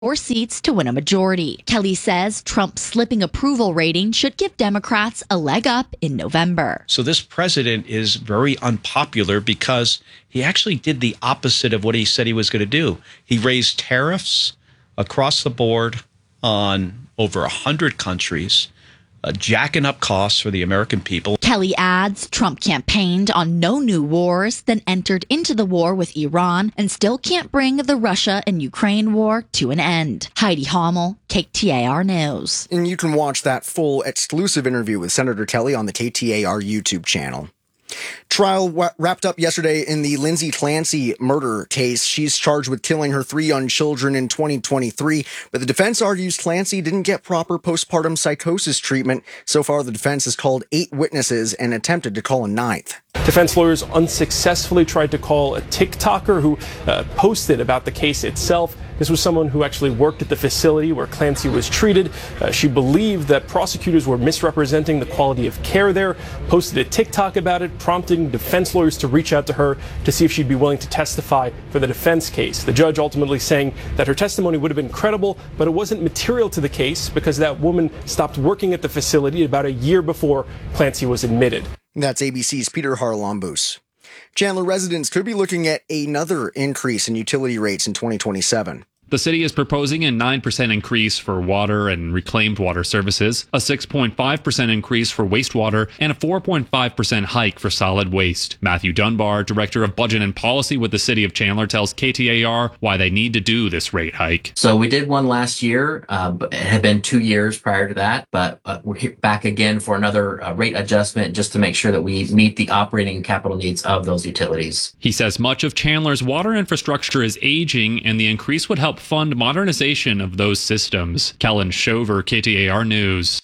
or seats to win a majority. Kelly says Trump's slipping approval rating should give Democrats a leg up in November. So this president is very unpopular because he actually did the opposite of what he said he was going to do. He raised tariffs across the board on over 100 countries, jacking up costs for the American people. Kelly adds Trump campaigned on no new wars, then entered into the war with Iran and still can't bring the Russia and Ukraine war to an end. Heidi Hommel, KTAR News. And you can watch that full exclusive interview with Senator Kelly on the KTAR YouTube channel. Trial wrapped up yesterday in the Lindsay Clancy murder case. She's charged with killing her 3 young children in 2023, but the defense argues Clancy didn't get proper postpartum psychosis treatment. So far, the defense has called 8 witnesses and attempted to call a 9th. Defense lawyers unsuccessfully tried to call a TikToker who posted about the case itself. This was someone who actually worked at the facility where Clancy was treated. She believed that prosecutors were misrepresenting the quality of care there, posted a TikTok about it, prompting defense lawyers to reach out to her to see if she'd be willing to testify for the defense case. The judge ultimately saying that her testimony would have been credible, but it wasn't material to the case because that woman stopped working at the facility about a year before Clancy was admitted. That's ABC's Peter Harlambous. Chandler residents could be looking at another increase in utility rates in 2027. The city is proposing a 9% increase for water and reclaimed water services, a 6.5% increase for wastewater, and a 4.5% hike for solid waste. Matthew Dunbar, Director of Budget and Policy with the City of Chandler, tells KTAR why they need to do this rate hike. So we did one last year, but it had been 2 years prior to that, but we're back again for another rate adjustment just to make sure that we meet the operating and capital needs of those utilities. He says much of Chandler's water infrastructure is aging, and the increase would help fund modernization of those systems. Kellen Shover, KTAR News.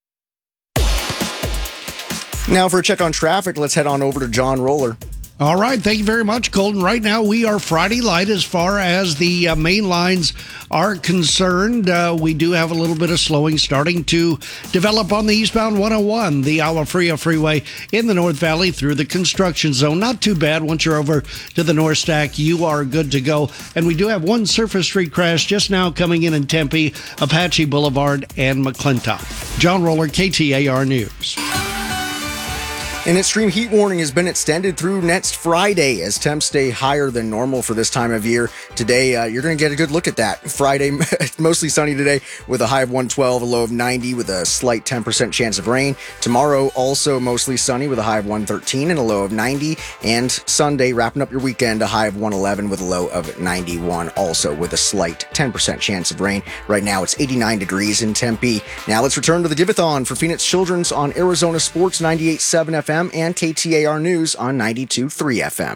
Now for a check on traffic, let's head on over to John Roller. All right, thank you very much, Colton. Right now, we are Friday light as far as the main lines are concerned. We do have a little bit of slowing starting to develop on the eastbound 101, the Agua Fria Freeway in the North Valley through the construction zone. Not too bad. Once you're over to the North Stack, you are good to go. And we do have one surface street crash just now coming in Tempe, Apache Boulevard and McClintock. John Roller, KTAR News. An extreme heat warning has been extended through next Friday as temps stay higher than normal for this time of year. Today, you're going to get a good look at that. Friday, mostly sunny today with a high of 112, a low of 90 with a slight 10% chance of rain. Tomorrow, also mostly sunny with a high of 113 and a low of 90. And Sunday, wrapping up your weekend, a high of 111 with a low of 91, also with a slight 10% chance of rain. Right now, it's 89 degrees in Tempe. Now let's return to the Giveathon for Phoenix Children's on Arizona Sports 98.7 FM. And KTAR News on 92.3 FM.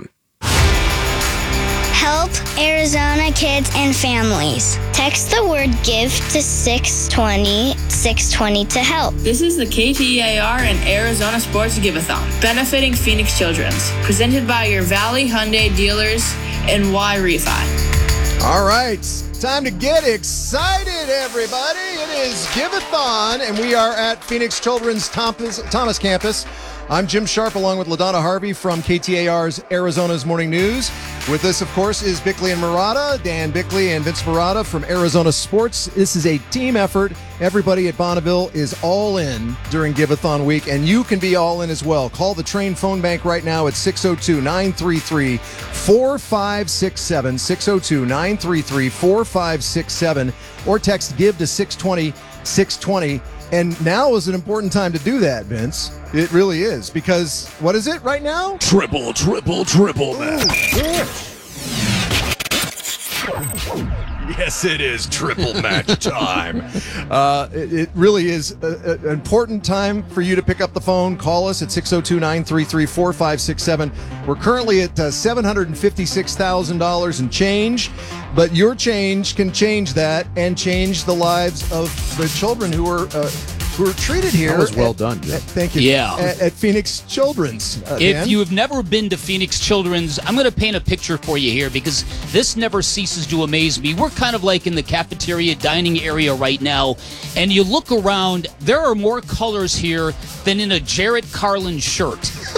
Help Arizona kids and families. Text the word GIVE to 620 to help. This is the KTAR and Arizona Sports Giveathon, benefiting Phoenix Children's, presented by your Valley Hyundai dealers and Y Refi. All right, time to get excited, everybody. It is Giveathon, and we are at Phoenix Children's Thomas campus. I'm Jim Sharp, along with LaDonna Harvey from KTAR's Arizona's Morning News. With us, of course, is Bickley and Murata, Dan Bickley and Vince Murata from Arizona Sports. This is a team effort. Everybody at Bonneville is all in during Giveathon week, and you can be all in as well. Call the Train phone bank right now at 602-933-4567, 602-933-4567, or text GIVE to 620. And now is an important time to do that, Vince. It really is, because what is it right now? Triple match. Yes, it is triple match time. It really is an important time for you to pick up the phone. Call us at 602-933-4567. We're currently at $756,000 in change, but your change can change that and change the lives of the children who are treated here. That was well done. Thank you. Yeah. At Phoenix Children's. If you have never been to Phoenix Children's, I'm going to paint a picture for you here because this never ceases to amaze me. We're kind of like in the cafeteria dining area right now, and you look around, there are more colors here than in a Jarrett Carlin shirt.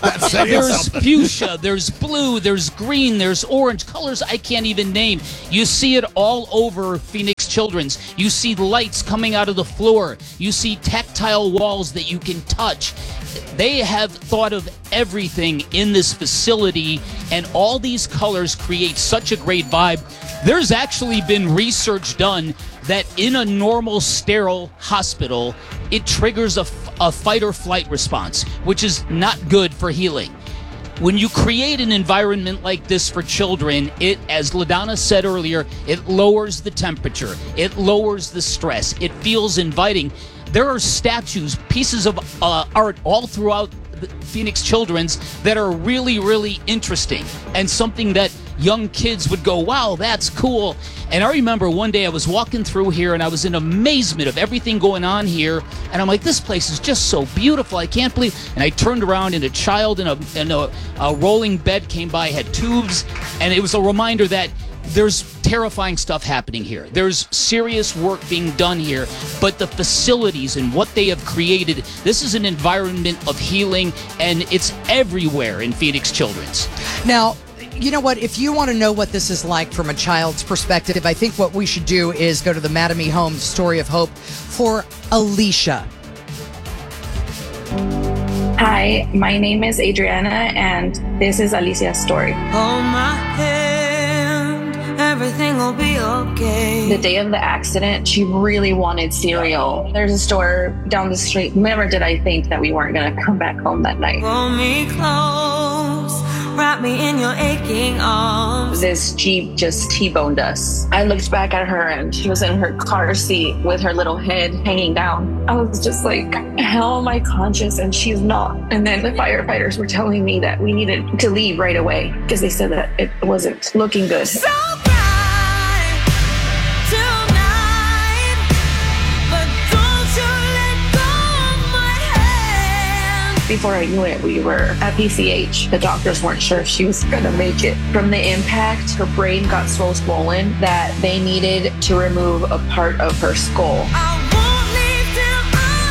That's saying There's something. fuchsia, there's blue, there's green, there's orange, colors I can't even name. You see it all over Phoenix Children's. You see lights coming out of the floor. You see tactile walls that you can touch. They have thought of everything in this facility, and all these colors create such a great vibe. There's actually been research done that in a normal sterile hospital, it triggers a fight or flight response, which is not good for healing. When you create an environment like this for children, it, as LaDonna said earlier, it lowers the temperature, it lowers the stress, it feels inviting. There are statues, pieces of art all throughout the Phoenix Children's that are really, really interesting and something that young kids would go, wow, that's cool. And I remember one day I was walking through here and I was in amazement of everything going on here. And I'm like, this place is just so beautiful. I can't believe. And I turned around and a child in a rolling bed came by, had tubes. And it was a reminder that there's terrifying stuff happening here. There's serious work being done here, but the facilities and what they have created, this is an environment of healing, and it's everywhere in Phoenix Children's. Now, you know what? If you want to know what this is like from a child's perspective, I think what we should do is go to the Mattamy Homes Story of Hope for Alicia. Hi, my name is Adriana, and this is Alicia's story. Hold my hand, everything will be okay. The day of the accident, she really wanted cereal. There's a store down the street. Never did I think that we weren't going to come back home that night. Pull me close, wrap me in your aching arms. This Jeep just T-boned us. I looked back at her and she was in her car seat with her little head hanging down. I was just like, how am I conscious and she's not? And then the firefighters were telling me that we needed to leave right away because they said that it wasn't looking good. So bright tonight, but don't you let go of my hand. Before I knew it, we were at PCH. The doctors weren't sure if she was gonna make it. From the impact, her brain got so swollen that they needed to remove a part of her skull. I won't leave till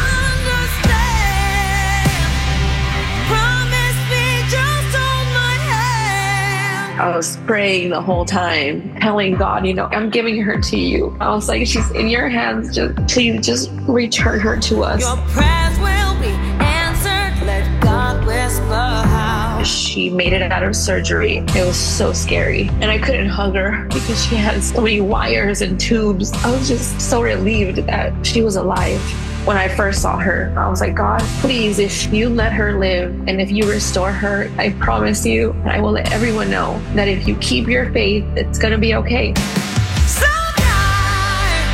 I understand. Promise me, just hold my hand. I was praying the whole time, telling God, I'm giving her to you. I was like, she's in your hands. Please just return her to us. Your prayers will be answered. Let God whisper how. She made it out of surgery. It was so scary. And I couldn't hug her because she had so many wires and tubes. I was just so relieved that she was alive. When I first saw her, I was like, God, please, if you let her live and if you restore her, I promise you, and I will let everyone know that if you keep your faith, it's going to be okay. So bright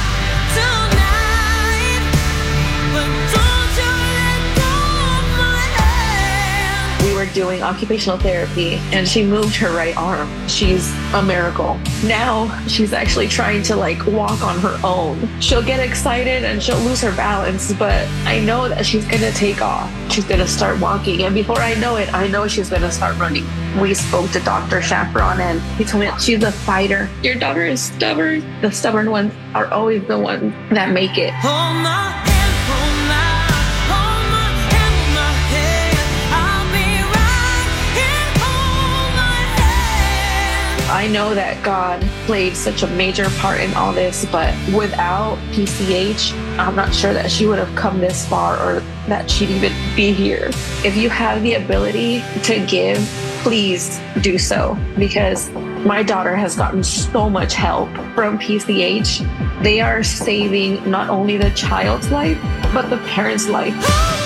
tonight, but don't you let go of my hand. We were doing occupational therapy and she moved her right arm. She's a miracle. Now she's actually trying to walk on her own. She'll get excited and she'll lose her balance, but I know that she's gonna take off. She's gonna start walking, and before I know it, I know she's gonna start running. We spoke to Dr. Chaperon and he told me she's a fighter. Your daughter is stubborn. The stubborn ones are always the ones that make it. Hold my hand, hold my hand, hold my hand. I'll be right here, hold my hand. I know that God played such a major part in all this, but without PCH, I'm not sure that she would have come this far or that she'd even be here. If you have the ability to give, please do so, because my daughter has gotten so much help from PCH. They are saving not only the child's life, but the parent's life.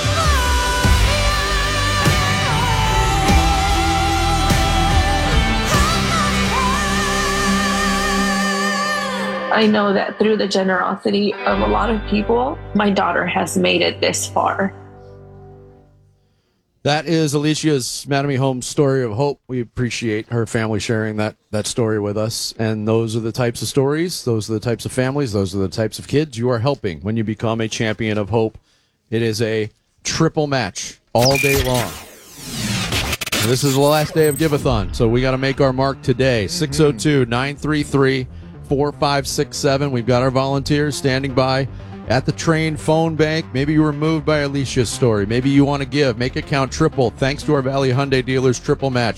I know that through the generosity of a lot of people, my daughter has made it this far. That is Alicia's Mattamy Homes Story of Hope. We appreciate her family sharing that story with us. And those are the types of stories, those are the types of families, those are the types of kids you are helping when you become a champion of hope. It is a triple match all day long. And this is the last day of Giveathon, so we got to make our mark today. 602-933-4567. We've got our volunteers standing by at the Train Phone Bank. Maybe you were moved by Alicia's story. Maybe you want to give. Make it count triple. Thanks to our Valley Hyundai dealers triple match.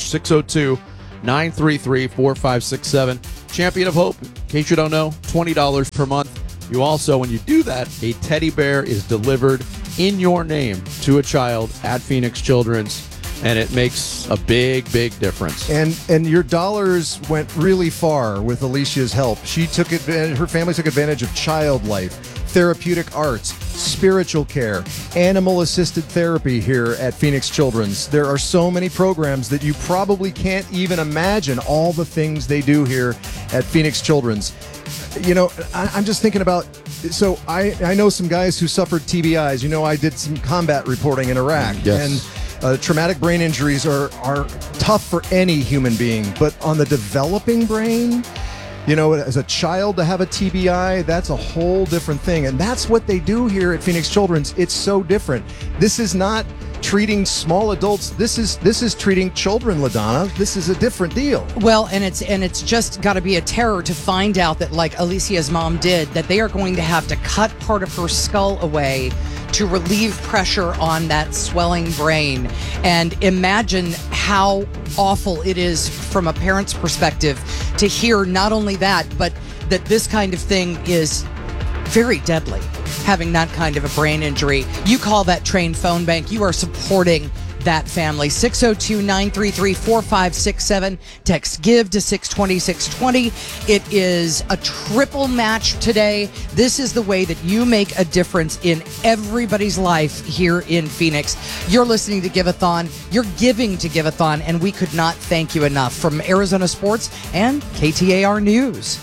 602-933-4567. Champion of Hope, in case you don't know, $20 per month. You also, when you do that, a teddy bear is delivered in your name to a child at Phoenix Children's, and it makes a big, big difference. And your dollars went really far with Alicia's help. She took advantage, her family took advantage of child life, therapeutic arts, spiritual care, animal-assisted therapy here at Phoenix Children's. There are so many programs that you probably can't even imagine all the things they do here at Phoenix Children's. You know, I'm just thinking about, so I know some guys who suffered TBIs. You know, I did some combat reporting in Iraq. Yes. And traumatic brain injuries are tough for any human being. But on the developing brain, you know, as a child to have a TBI, that's a whole different thing. And that's what they do here at Phoenix Children's. It's so different. This is not treating small adults. This is treating children, LaDonna. This is a different deal. Well, and it's just got to be a terror to find out that, like Alicia's mom did, that they are going to have to cut part of her skull away to relieve pressure on that swelling brain. And imagine how awful it is from a parent's perspective to hear not only that, but that this kind of thing is very deadly, having that kind of a brain injury. You call that Train Phone Bank. You are supporting that family. 602-933-4567. Text GIVE to 620-620. It is a triple match today. This is the way that you make a difference in everybody's life here in Phoenix. You're listening to Give-A-Thon. You're giving to Give-A-Thon, and we could not thank you enough. From Arizona Sports and KTAR News.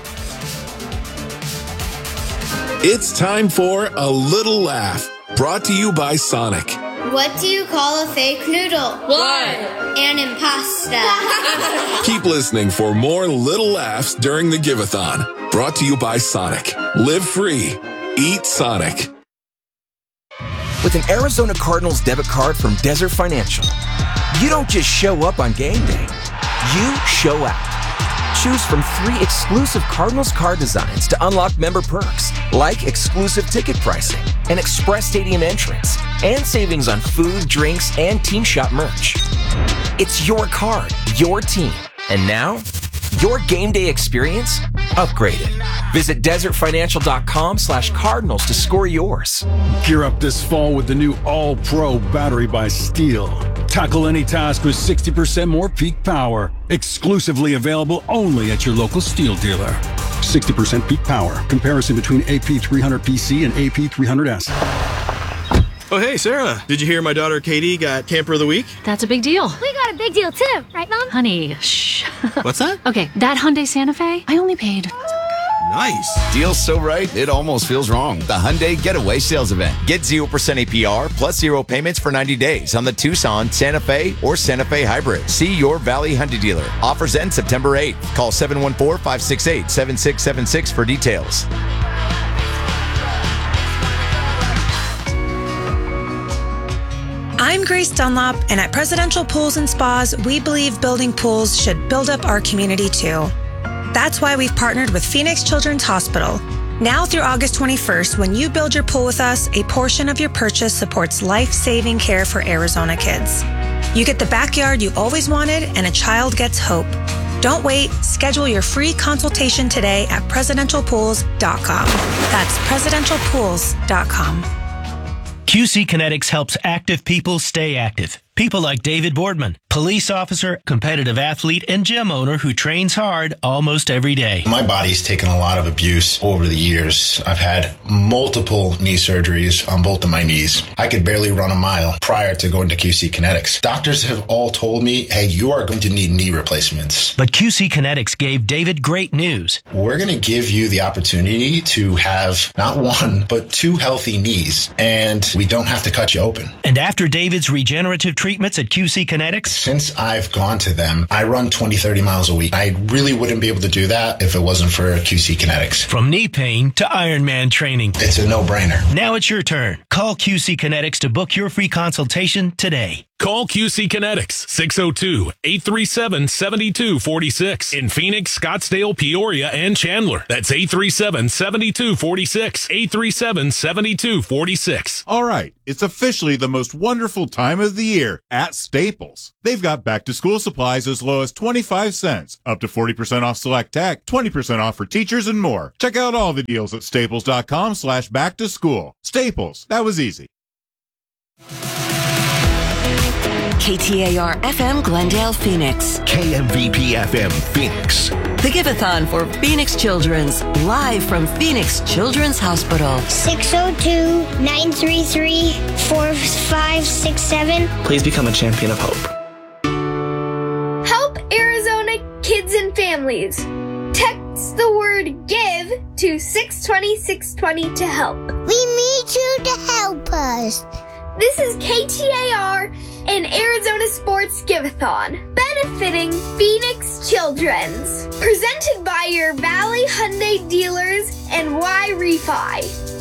It's time for A Little Laugh, brought to you by Sonic. What do you call a fake noodle? What? An impasta. Keep listening for more little laughs during the Give-A-Thon, brought to you by Sonic. Live free. Eat Sonic. With an Arizona Cardinals debit card from Desert Financial, you don't just show up on game day. You show out. Choose from 3 exclusive Cardinals card designs to unlock member perks, like exclusive ticket pricing, an express stadium entrance, and savings on food, drinks, and team shop merch. It's your card, your team, and now, your game day experience upgraded. Visit desertfinancial.com/Cardinals to score yours. Gear up this fall with the new All-Pro battery by Steel. Tackle any task with 60% more peak power. Exclusively available only at your local Steel dealer. 60% peak power. Comparison between AP300PC and AP300S. Oh, hey, Sarah. Did you hear my daughter Katie got Camper of the Week? That's a big deal. We got a big deal too, right, Mom? Honey, shh. What's that? Okay, that Hyundai Santa Fe, I only paid. Nice. Deal's so right, it almost feels wrong. The Hyundai Getaway Sales Event. Get 0% APR plus 0 payments for 90 days on the Tucson, Santa Fe, or Santa Fe Hybrid. See your Valley Hyundai dealer. Offers end September 8th. Call 714-568-7676 for details. I'm Grace Dunlop, and at Presidential Pools and Spas, we believe building pools should build up our community too. That's why we've partnered with Phoenix Children's Hospital. Now through August 21st, when you build your pool with us, a portion of your purchase supports life-saving care for Arizona kids. You get the backyard you always wanted, and a child gets hope. Don't wait. Schedule your free consultation today at presidentialpools.com. That's presidentialpools.com. QC Kinetics helps active people stay active. People like David Boardman, police officer, competitive athlete, and gym owner who trains hard almost every day. My body's taken a lot of abuse over the years. I've had multiple knee surgeries on both of my knees. I could barely run a mile prior to going to QC Kinetics. Doctors have all told me, hey, you are going to need knee replacements. But QC Kinetics gave David great news. We're going to give you the opportunity to have not 1, but 2 healthy knees, and we don't have to cut you open. And after David's regenerative treatments at QC Kinetics? Since I've gone to them, I run 20, 30 miles a week. I really wouldn't be able to do that if it wasn't for QC Kinetics. From knee pain to Ironman training. It's a no-brainer. Now it's your turn. Call QC Kinetics to book your free consultation today. Call QC Kinetics 602-837-7246 in Phoenix, Scottsdale, Peoria, and Chandler. That's 837-7246. 837-7246. All right, it's officially the most wonderful time of the year at Staples. They've got back-to-school supplies as low as 25 cents, up to 40% off select tech, 20% off for teachers, and more. Check out all the deals at staples.com/back-to-school. Staples, that was easy. KTAR FM Glendale, Phoenix. KMVP FM Phoenix. The Give-a-thon for Phoenix Children's, live from Phoenix Children's Hospital. 602-933-4567. Please become a champion of hope. Help Arizona kids and families. Text the word GIVE to 620-620 to help. We need you to help us. This is KTAR and Arizona Sports Give-a-thon, benefiting Phoenix Children's. Presented by your Valley Hyundai dealers and Y Refi.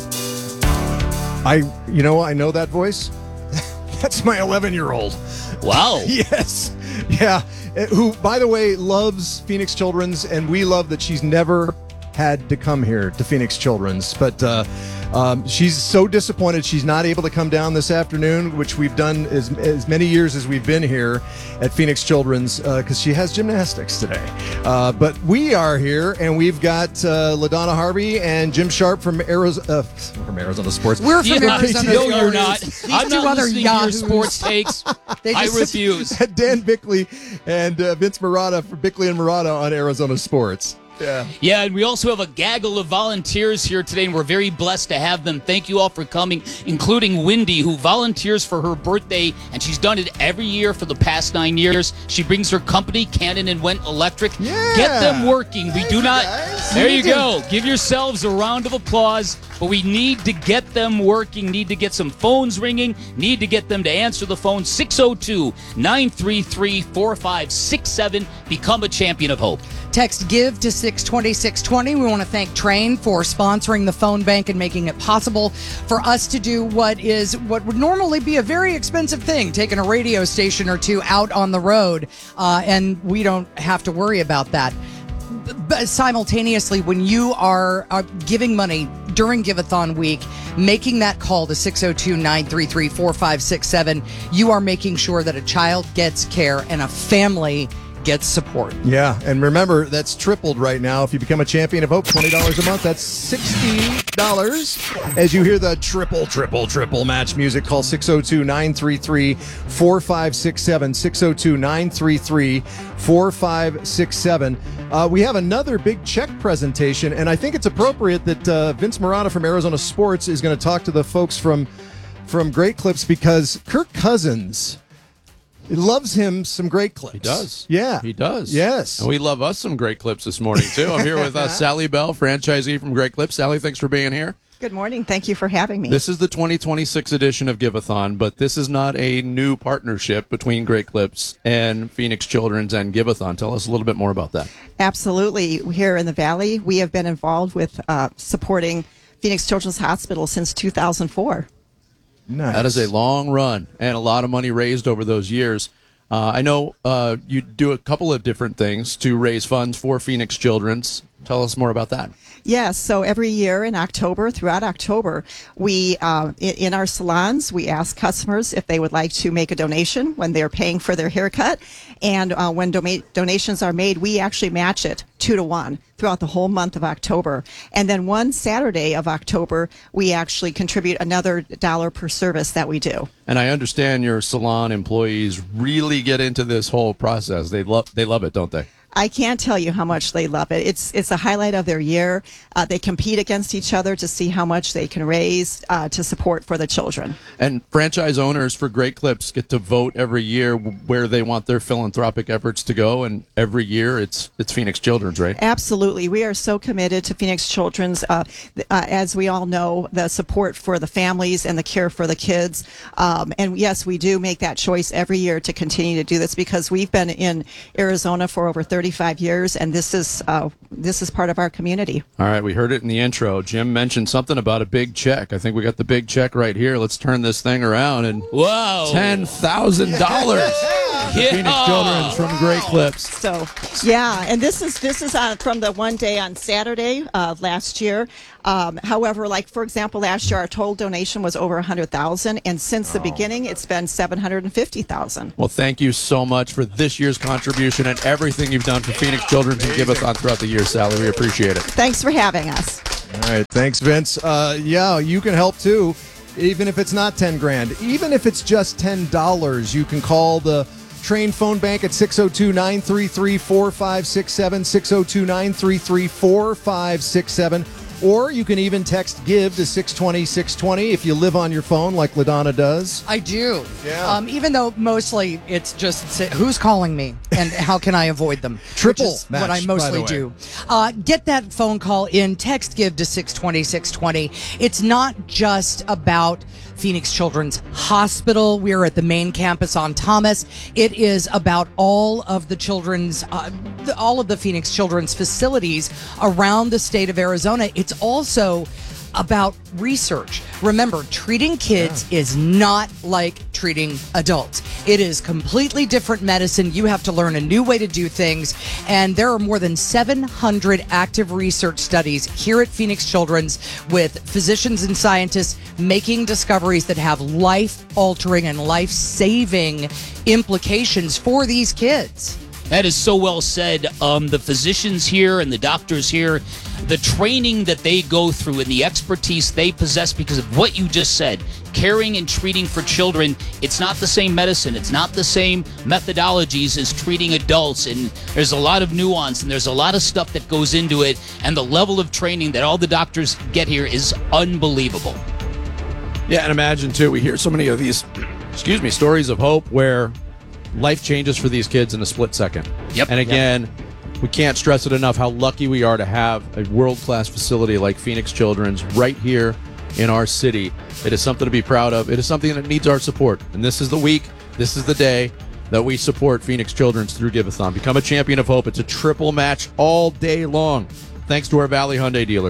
I know that voice. That's my 11-year-old. Wow. Yes. Yeah. Who, by the way, loves Phoenix Children's, and we love that she's never had to come here to Phoenix Children's. But she's so disappointed she's not able to come down this afternoon, which we've done as many years as we've been here at Phoenix Children's, because she has gymnastics today. But we are here, and we've got LaDonna Harvey and Jim Sharp from Arizona Sports. We're from Arizona. No, you're not. These I'm two not other listening to your yahoos. sports takes. I refuse. Dan Bickley and Vince Murata for Bickley and Murata on Arizona Sports. Yeah, and we also have a gaggle of volunteers here today, and we're very blessed to have them. Thank you all for coming, including Wendy, who volunteers for her birthday, and she's done it every year for the past 9 years. She brings her company, Cannon and Went Electric. Yeah. Get them working. We do not. There you need go. Give yourselves a round of applause. But we need to get them working, need to get some phones ringing, need to get them to answer the phone. 602-933-4567. Become a champion of hope. Text GIVE to 620-620. We want to thank Train for sponsoring the phone bank and making it possible for us to do what would normally be a very expensive thing, taking a radio station or two out on the road, and we don't have to worry about that. But simultaneously, when you are giving money during Give-a-thon week, making that call to 602-933-4567, you are making sure that a child gets care and a family gets support. Yeah, and remember, that's tripled right now. If you become a champion of hope, $20 a month, that's $60. As you hear the triple match music, call 602-933-4567, 602-933-4567. We have another big check presentation, and I think it's appropriate that Vince Murata from Arizona Sports is going to talk to the folks from Great Clips, because Kirk Cousins loves him some Great Clips. He does. Yeah. He does. Yes. And we love us some Great Clips this morning, too. I'm here with Sally Bell, franchisee from Great Clips. Sally, thanks for being here. Good morning. Thank you for having me. This is the 2026 edition of Give-a-thon, but this is not a new partnership between Great Clips and Phoenix Children's and Give-a-thon. Tell us a little bit more about that. Absolutely. Here in the Valley, we have been involved with supporting Phoenix Children's Hospital since 2004. Nice. That is a long run and a lot of money raised over those years. I know you do a couple of different things to raise funds for Phoenix Children's. Tell us more about that. Yes, so every year in October, throughout October, we in our salons, we ask customers if they would like to make a donation when they're paying for their haircut. And when donations are made, we actually match it 2-to-1 throughout the whole month of October. And then one Saturday of October, we actually contribute another $1 per service that we do. And I understand your salon employees really get into this whole process. They love it, don't they? I can't tell you how much they love it. It's a highlight of their year. They compete against each other to see how much they can raise to support for the children. And franchise owners for Great Clips get to vote every year where they want their philanthropic efforts to go. And every year it's Phoenix Children's, right? Absolutely. We are so committed to Phoenix Children's. As we all know, the support for the families and the care for the kids. And yes, we do make that choice every year to continue to do this, because we've been in Arizona for over 30 35 years, and this is part of our community. All right, we heard it in the intro. Jim mentioned something about a big check. I think we got the big check right here. Let's turn this thing around and whoa, $10,000. Phoenix Children's from Great Clips. So, yeah, and this is from the one day on Saturday last year. However, like for example, last year our total donation was over $100,000, and since the beginning, it's been $750,000. Well, thank you so much for this year's contribution and everything you've done for Phoenix Children's and Giveathon throughout the year, Sally. We appreciate it. Thanks for having us. All right, thanks, Vince. Yeah, you can help too, even if it's not $10,000, even if it's just $10. You can call the Train phone bank at 602-933-4567, 602-933-4567. Or you can even text GIVE to 620-620 if you live on your phone like LaDonna does. I do. Yeah. Even though mostly it's just who's calling me and how can I avoid them? Triple Which is match, what I mostly do. Get that phone call in. Text GIVE to 620-620. It's not just about Phoenix Children's Hospital. We're at the main campus on Thomas. It is about all of the Phoenix Children's facilities around the state of Arizona. It's also about research. Remember, treating kids is not like treating adults. It is completely different medicine. You have to learn a new way to do things. And there are more than 700 active research studies here at Phoenix Children's with physicians and scientists making discoveries that have life-altering and life-saving implications for these kids. That is so well said. The physicians here and the doctors here, the training that they go through and the expertise they possess because of what you just said, caring and treating for children, it's not the same medicine. It's not the same methodologies as treating adults. And there's a lot of nuance and there's a lot of stuff that goes into it. And the level of training that all the doctors get here is unbelievable. Yeah, and imagine, too, we hear so many of these, stories of hope where life changes for these kids in a split second. Yep. And again, we can't stress it enough how lucky we are to have a world-class facility like Phoenix Children's right here in our city. It is something to be proud of. It is something that needs our support. And this is the week, this is the day that we support Phoenix Children's through Giveathon. Become a champion of hope. It's a triple match all day long. Thanks to our Valley Hyundai dealer.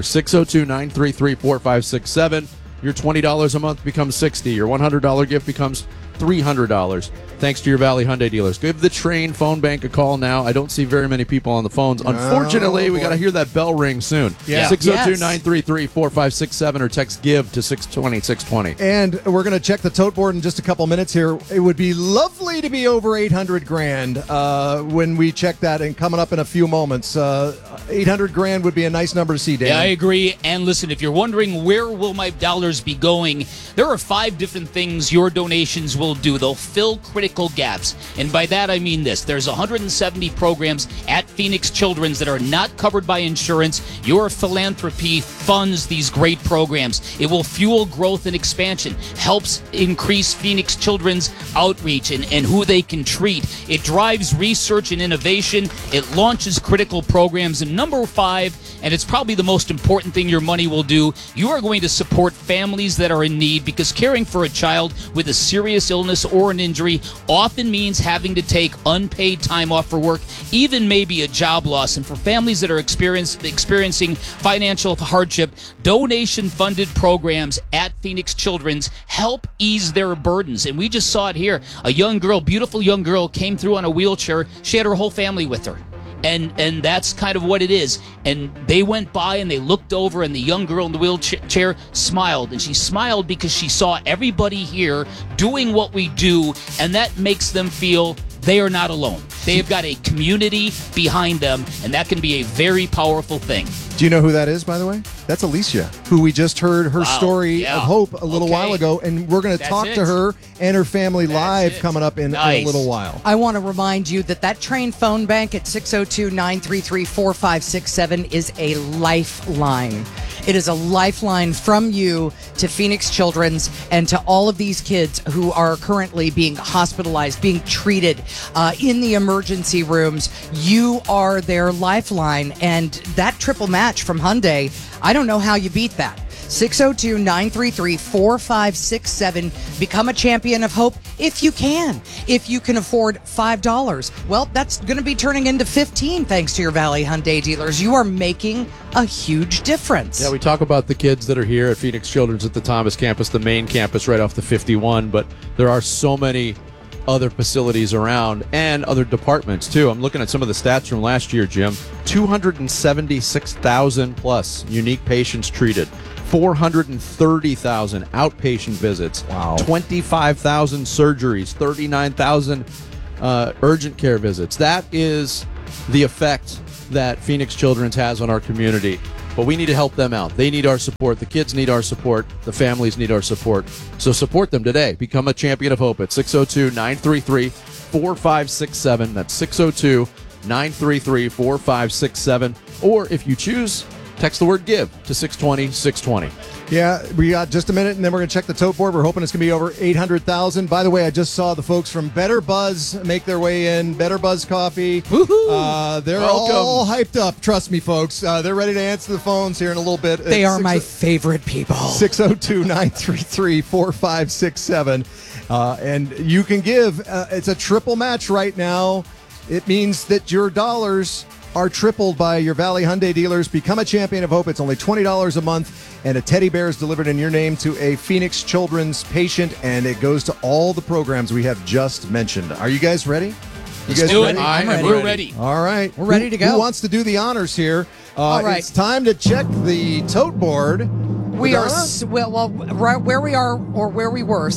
602-933-4567. Your $20 a month becomes $60. Your $100 gift becomes $300. Thanks to your Valley Hyundai dealers. Give the Train phone bank a call now. I don't see very many people on the phones. Unfortunately, we got to hear that bell ring soon. Yeah. 602-933-4567 or text GIVE to 620-620. And we're going to check the tote board in just a couple minutes here. It would be lovely to be over $800,000 when we check that, and coming up in a few moments. $800,000 would be a nice number to see, Dan. Yeah, I agree. And listen, if you're wondering where will my dollars be going, there are 5 different things your donations will do. They'll fill critical gaps. And by that, I mean this. There's 170 programs at Phoenix Children's that are not covered by insurance. Your philanthropy funds these great programs. It will fuel growth and expansion, helps increase Phoenix Children's outreach and who they can treat. It drives research and innovation. It launches critical programs. And number 5, and it's probably the most important thing your money will do, you are going to support families that are in need, because caring for a child with a serious illness or an injury often means having to take unpaid time off for work, even maybe a job loss. And for families that are experiencing financial hardship, donation-funded programs at Phoenix Children's help ease their burdens. And we just saw it here. A young girl, beautiful young girl, came through on a wheelchair. She had her whole family with her. And that's kind of what it is. And they went by and they looked over, and the young girl in the wheelchair smiled. And she smiled because she saw everybody here doing what we do, and that makes them feel they are not alone. They have got a community behind them, and that can be a very powerful thing. Do you know who that is, by the way? That's Alicia, who we just heard her story of hope a little while ago, and we're going to talk to her and her family live coming up in a little while. I want to remind you that Train phone bank at 602-933-4567 is a lifeline. It is a lifeline from you to Phoenix Children's and to all of these kids who are currently being hospitalized, being treated in the emergency rooms. You are their lifeline, and that triple match from Hyundai, I don't know how you beat that. 602-933-4567. Become a champion of hope if you can. If you can afford $5, well, that's going to be turning into $15 thanks to your Valley Hyundai dealers. You are making a huge difference. Yeah, we talk about the kids that are here at Phoenix Children's at the Thomas campus, the main campus right off the 51, but there are so many other facilities around and other departments too. I'm looking at some of the stats from last year, Jim. 276,000 plus unique patients treated. 430,000 outpatient visits. Wow. 25,000 surgeries. 39,000 urgent care visits. That is the effect that Phoenix Children's has on our community. But we need to help them out. They need our support. The kids need our support. The families need our support. So support them today. Become a champion of hope at 602-933-4567. That's 602-933-4567. Or if you choose, text the word GIVE to 620-620. Yeah, we got just a minute, and then we're going to check the tote board. We're hoping it's going to be over 800,000. By the way, I just saw the folks from Better Buzz make their way in. Better Buzz Coffee. Woohoo! They're Welcome. all hyped up. Trust me, folks. They're ready to answer the phones here in a little bit. They are my favorite people. 602-933-4567. And you can give. It's a triple match right now. It means that your dollars are tripled by your Valley Hyundai dealers. Become a champion of hope. It's only $20 a month, and a teddy bear is delivered in your name to a Phoenix Children's patient, and it goes to all the programs we have just mentioned. Are you guys ready? Let's do it. We're ready. All right. We're ready to go. Who wants to do the honors here? All right. It's time to check the tote board. We are right where we are, or where we were,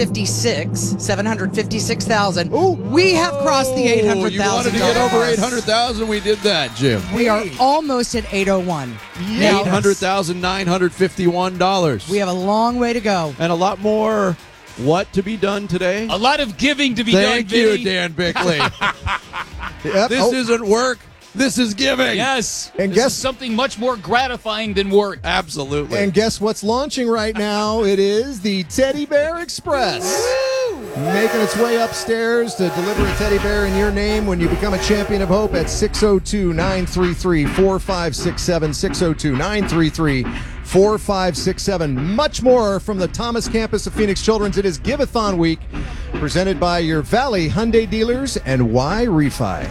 756,000. We have crossed the 800,000. You wanted to get over 800,000. We did that, Jim. We are almost at 801. $800,951. We have a long way to go, and a lot more. What to be done today? A lot of giving to be done. Thank you, Dan Bickley. This isn't work. This is giving. Yes. And this is something much more gratifying than work. Absolutely. And guess what's launching right now? It is the Teddy Bear Express. Making its way upstairs to deliver a teddy bear in your name when you become a champion of hope at 602-933-4567. 602-933-4567. Much more from the Thomas campus of Phoenix Children's. It is Give-a-thon week, presented by your Valley Hyundai dealers and Y Refi.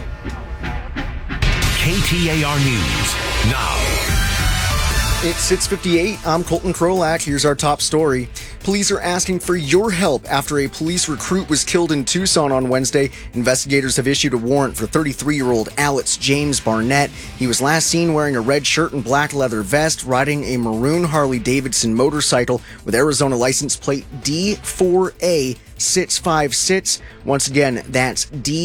KTAR News now. It's 6:58. I'm Colton Krolak. Here's our top story. Police are asking for your help after a police recruit was killed in Tucson on Wednesday. Investigators have issued a warrant for 33-year-old Alex James Barnett. He was last seen wearing a red shirt and black leather vest, riding a maroon Harley-Davidson motorcycle with Arizona license plate D4A656. Once again, that's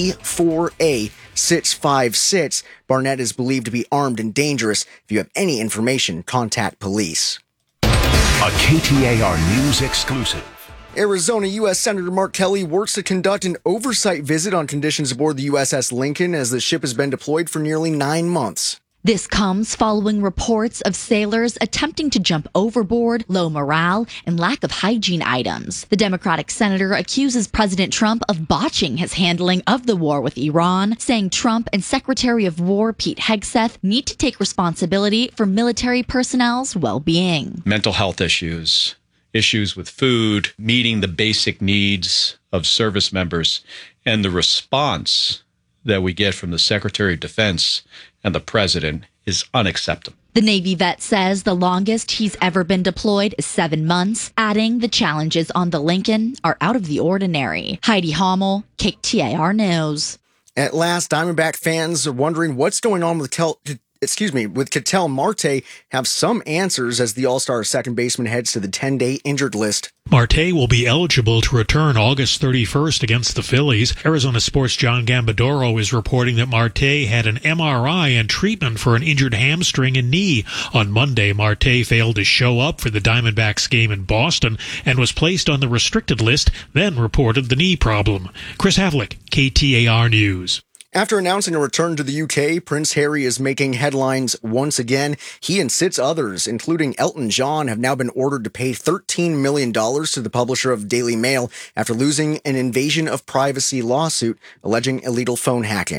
D4A656. Barnett is believed to be armed and dangerous. If you have any information, contact police. A KTAR News exclusive. Arizona U.S. Senator Mark Kelly works to conduct an oversight visit on conditions aboard the USS Lincoln as the ship has been deployed for nearly 9 months. This comes following reports of sailors attempting to jump overboard, low morale, and lack of hygiene items. The Democratic senator accuses President Trump of botching his handling of the war with Iran, saying Trump and Secretary of War Pete Hegseth need to take responsibility for military personnel's well-being. Mental health issues, issues with food, meeting the basic needs of service members, and the response that we get from the Secretary of Defense and the President is unacceptable. The Navy vet says the longest he's ever been deployed is 7 months, adding the challenges on the Lincoln are out of the ordinary. Heidi Hommel, KTAR News. At last, Diamondback fans are wondering what's going on with Ketel Marte have some answers as the All-Star second baseman heads to the 10-day injured list. Marte will be eligible to return August 31st against the Phillies. Arizona Sports' John Gambadoro is reporting that Marte had an MRI and treatment for an injured hamstring and knee. On Monday, Marte failed to show up for the Diamondbacks game in Boston and was placed on the restricted list, then reported the knee problem. Chris Havlick, KTAR News. After announcing a return to the UK, Prince Harry is making headlines once again. He and 6 others, including Elton John, have now been ordered to pay $13 million to the publisher of Daily Mail after losing an invasion of privacy lawsuit alleging illegal phone hacking.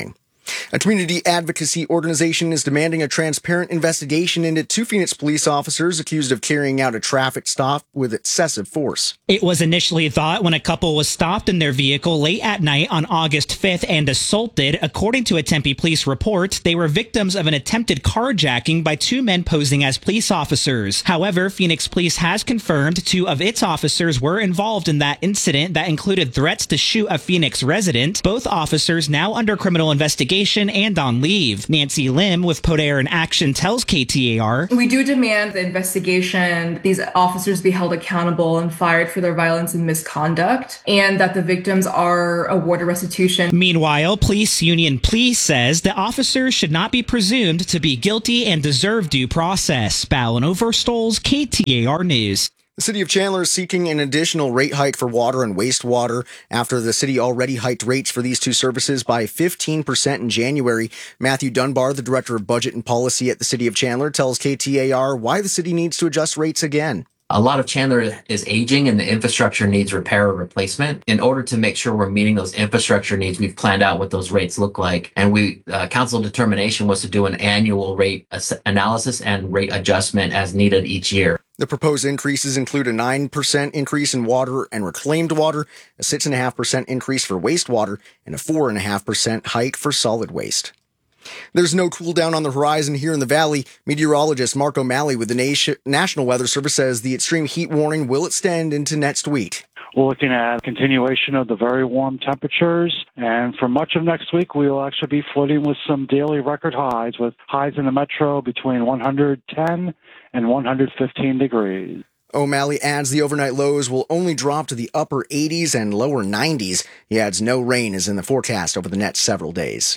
A community advocacy organization is demanding a transparent investigation into 2 Phoenix police officers accused of carrying out a traffic stop with excessive force. It was initially thought when a couple was stopped in their vehicle late at night on August 5th and assaulted. According to a Tempe police report, they were victims of an attempted carjacking by 2 men posing as police officers. However, Phoenix Police has confirmed 2 of its officers were involved in that incident that included threats to shoot a Phoenix resident. Both officers now under criminal investigation and on leave. Nancy Lim with Podair in Action tells KTAR, "We do demand the investigation, these officers be held accountable and fired for their violence and misconduct, and that the victims are awarded restitution." Meanwhile, Police Union Police says the officers should not be presumed to be guilty and deserve due process. Ballin Overstoles, KTAR News. The city of Chandler is seeking an additional rate hike for water and wastewater after the city already hiked rates for these 2 services by 15% in January. Matthew Dunbar, the director of budget and policy at the city of Chandler, tells KTAR why the city needs to adjust rates again. A lot of Chandler is aging and the infrastructure needs repair or replacement. In order to make sure we're meeting those infrastructure needs, we've planned out what those rates look like. And council determination was to do an annual rate analysis and rate adjustment as needed each year. The proposed increases include a 9% increase in water and reclaimed water, a 6.5% increase for wastewater, and a 4.5% hike for solid waste. There's no cool down on the horizon here in the valley. Meteorologist Mark O'Malley with the National Weather Service says the extreme heat warning will extend into next week. We're looking at continuation of the very warm temperatures, and for much of next week, we will actually be flirting with some daily record highs, with highs in the metro between 110 and 115 degrees. O'Malley adds the overnight lows will only drop to the upper 80s and lower 90s. He adds no rain is in the forecast over the next several days.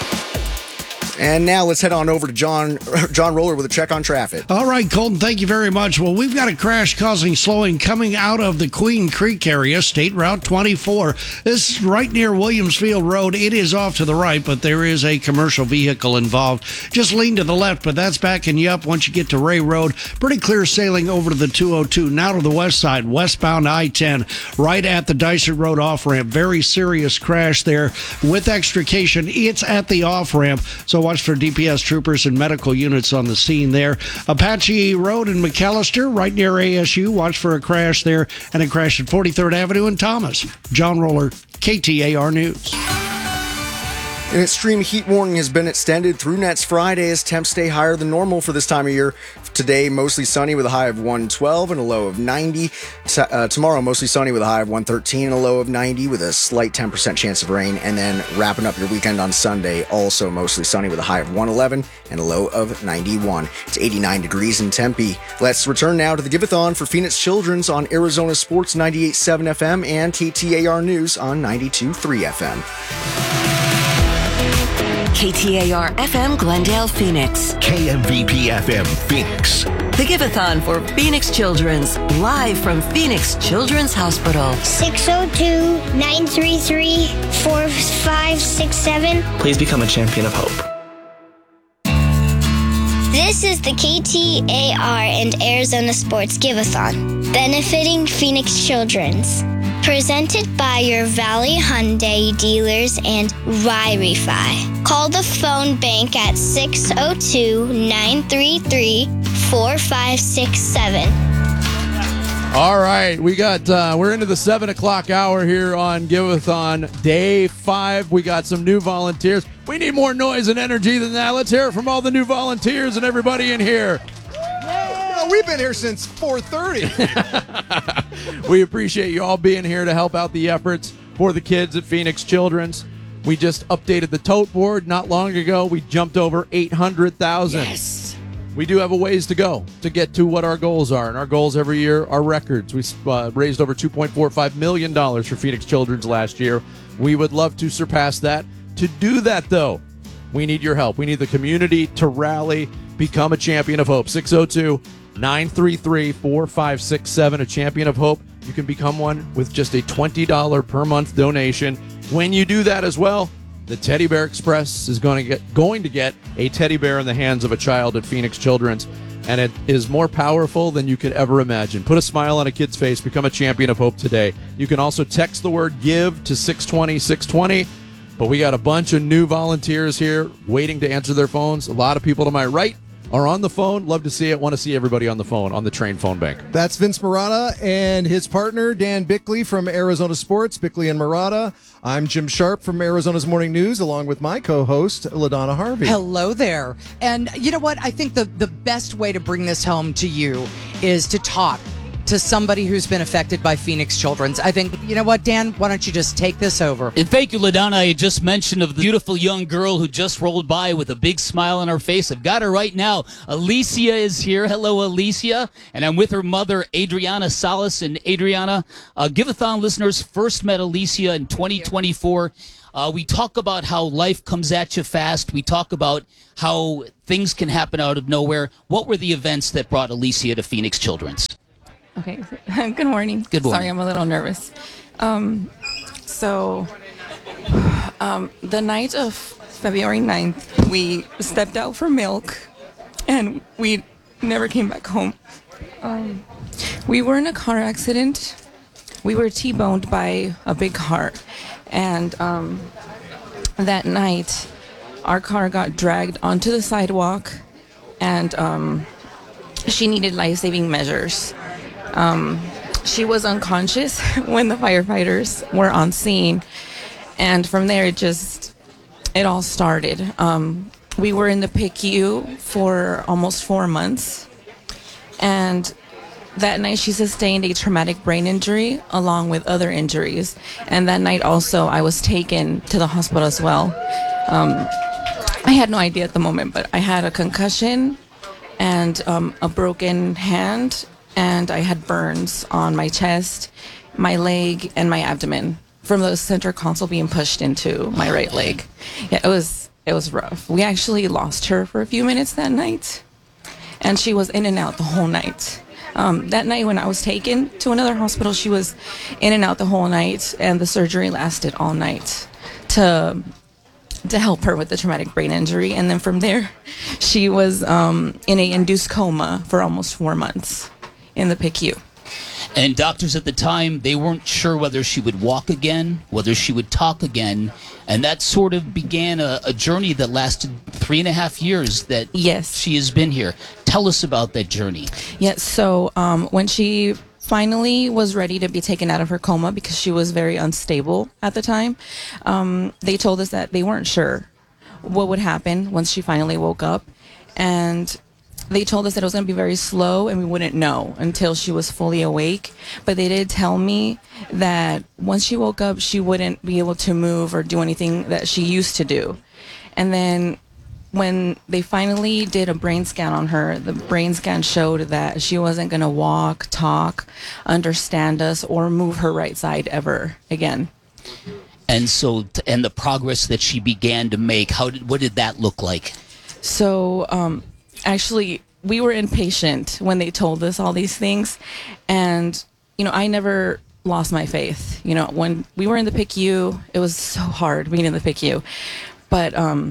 And now let's head on over to John Roller with a check on traffic. All right, Colton, thank you very much. Well, we've got a crash causing slowing coming out of the Queen Creek area, State Route 24. This is right near Williamsfield Road. It is off to the right, but there is a commercial vehicle involved. Just lean to the left, but that's backing you up once you get to Ray Road. Pretty clear sailing over to the 202. Now to the west side, westbound I-10, right at the Dysart Road off-ramp. Very serious crash there with extrication. It's at the off-ramp, so watch for DPS troopers and medical units on the scene there. Apache Road in McAllister, right near ASU. Watch for a crash there, and a crash at 43rd Avenue in Thomas. John Roller, KTAR News. An extreme heat warning has been extended through next Friday as temps stay higher than normal for this time of year. Today, mostly sunny with a high of 112 and a low of 90. Tomorrow, mostly sunny with a high of 113 and a low of 90 with a slight 10% chance of rain. And then wrapping up your weekend on Sunday, also mostly sunny with a high of 111 and a low of 91. It's 89 degrees in Tempe. Let's return now to the Give-a-thon for Phoenix Children's on Arizona Sports 98.7 FM and KTAR News on 92.3 FM. KTAR FM Glendale, Phoenix. KMVP FM Phoenix. The Give-a-thon for Phoenix Children's, live from Phoenix Children's Hospital. 602-933-4567. Please become a champion of hope. This is the KTAR and Arizona Sports Give-a-thon, benefiting Phoenix Children's. Presented by your Valley Hyundai dealers and Wi-Fi. Call the phone bank at 602-933-4567. All right, we're into the 7 o'clock hour here on Give-a-thon Day 5. We got some new volunteers. We need more noise and energy than that. Let's hear it from all the new volunteers and everybody in here. We've been here since 4:30. We appreciate you all being here to help out the efforts for the kids at Phoenix Children's. We just updated the tote board not long ago. We jumped over 800,000. Yes. We do have a ways to go to get to what our goals are, and our goals every year are records. We raised over $2.45 million for Phoenix Children's last year. We would love to surpass that. To do that, though, we need your help. We need the community to rally, become a champion of hope. 602-933-4567, a champion of hope. You can become one with just a $20 per month donation. When you do that as well, the Teddy Bear Express is going to get a teddy bear in the hands of a child at Phoenix Children's, and it is more powerful than you could ever imagine. Put a smile on a kid's face. Become a champion of hope today. You can also text the word GIVE to 620-620. But we got a bunch of new volunteers here waiting to answer their phones. A lot of people to my right are on the phone. Love to see it. Want to see everybody on the phone, on the Train phone bank. That's Vince Marotta and his partner, Dan Bickley from Arizona Sports, Bickley and Marotta. I'm Jim Sharp from Arizona's Morning News, along with my co-host, LaDonna Harvey. Hello there. And you know what? I think the best way to bring this home to you is to talk to somebody who's been affected by Phoenix Children's. I think, you know what, Dan, why don't you just take this over? And thank you, LaDonna. I had just mentioned of the beautiful young girl who just rolled by with a big smile on her face. I've got her right now. Alicia is here. Hello, Alicia. And I'm with her mother, Adriana Salas. And Adriana, Give-a-thon listeners first met Alicia in 2024. We talk about how life comes at you fast. We talk about how things can happen out of nowhere. What were the events that brought Alicia to Phoenix Children's? Okay. Good morning. Good morning. Sorry, I'm a little nervous. The night of February 9th, we stepped out for milk, and we never came back home. We were in a car accident. We were T-boned by a big car, and that night, our car got dragged onto the sidewalk, and she needed life-saving measures. She was unconscious when the firefighters were on scene, and from there it all started. We were in the PICU for almost 4 months, and that night she sustained a traumatic brain injury along with other injuries, and that night also I was taken to the hospital as well. I had no idea at the moment, but I had a concussion and a broken hand, and I had burns on my chest, my leg, and my abdomen from the center console being pushed into my right leg. Yeah, it was rough. We actually lost her for a few minutes that night, and she was in and out the whole night. That night when I was taken to another hospital, she was in and out the whole night, and the surgery lasted all night to help her with the traumatic brain injury. And then from there, she was in an induced coma for almost 4 months in the PICU. And doctors at the time, they weren't sure whether she would walk again, whether she would talk again. And that sort of began a journey that lasted 3.5 years that she has been here. Tell us about that journey. Yes, so when she finally was ready to be taken out of her coma because she was very unstable at the time, they told us that they weren't sure what would happen once she finally woke up. And they told us that it was going to be very slow and we wouldn't know until she was fully awake. But they did tell me that once she woke up, she wouldn't be able to move or do anything that she used to do. And then when they finally did a brain scan on her, the brain scan showed that she wasn't going to walk, talk, understand us, or move her right side ever again. And so, and the progress that she began to make, what did that look like? So, actually, we were impatient when they told us all these things. And, I never lost my faith. When we were in the PICU, it was so hard being in the PICU. But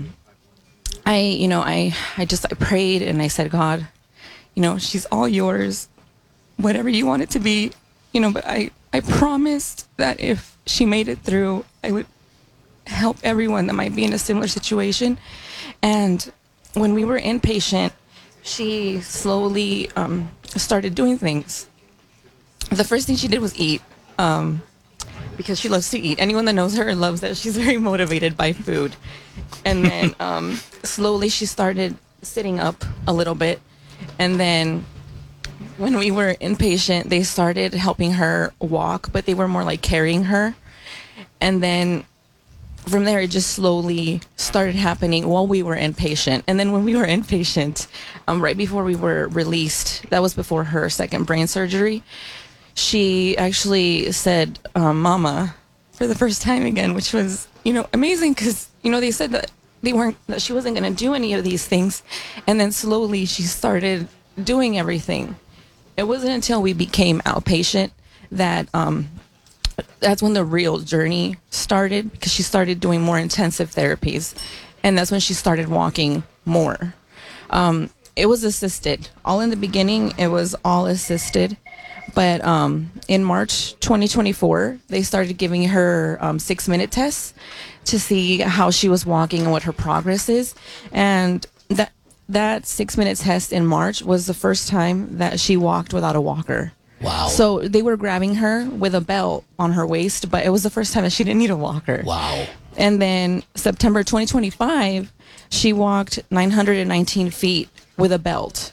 I prayed and I said, God, she's all yours, whatever you want it to be. But I promised that if she made it through, I would help everyone that might be in a similar situation. And when we were inpatient, she slowly started doing things. The first thing she did was eat, because she loves to eat. Anyone that knows her loves that she's very motivated by food. And then slowly she started sitting up a little bit. And then when we were inpatient, they started helping her walk, but they were more like carrying her. And then from there, it just slowly started happening while we were inpatient. And then when we were inpatient, right before we were released, that was before her second brain surgery, she actually said, Mama, for the first time again, which was, amazing because, they said that that she wasn't going to do any of these things. And then slowly she started doing everything. It wasn't until we became outpatient that that's when the real journey started, because she started doing more intensive therapies, and that's when she started walking more. It was assisted. All in the beginning, it was all assisted, but in March 2024, they started giving her 6-minute tests to see how she was walking and what her progress is. And that 6-minute test in March was the first time that she walked without a walker. Wow. So they were grabbing her with a belt on her waist, but it was the first time that she didn't need a walker. Wow. And then September 2025, she walked 919 feet with a belt.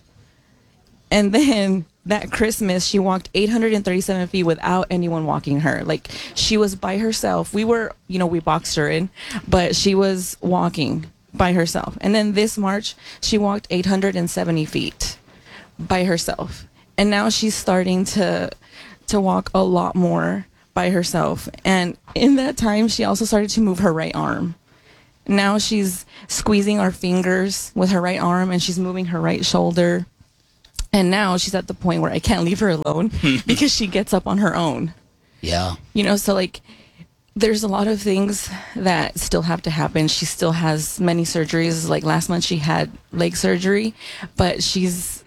And then that Christmas, she walked 837 feet without anyone walking her. Like, she was by herself. We boxed her in, but she was walking by herself. And then this March, she walked 870 feet by herself. And now she's starting to walk a lot more by herself. And in that time, she also started to move her right arm. Now she's squeezing our fingers with her right arm, and she's moving her right shoulder. And now she's at the point where I can't leave her alone because she gets up on her own. Yeah. So like, there's a lot of things that still have to happen. She still has many surgeries. Like last month she had leg surgery, but she's,